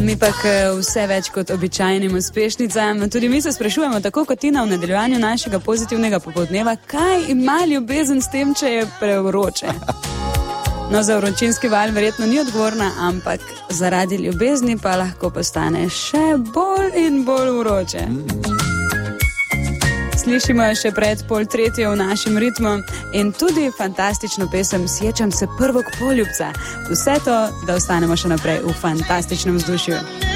Mi pa vse več kot običajnim uspešnicam. Tudi mi se sprašujemo, tako kot Tina v nadaljevanju našega pozitivnega popoldneva, kaj ima ljubezen s tem, če je prevroče. No, za vročinski val verjetno ni odgovorna, ampak zaradi ljubezni pa lahko postane še bolj in bolj vroče. Slišimo še pred 2:30 v našem ritmu in tudi fantastično pesem Sječam se prvog poljubca. Vse to, da ostanemo še naprej v fantastičnem vzdušju.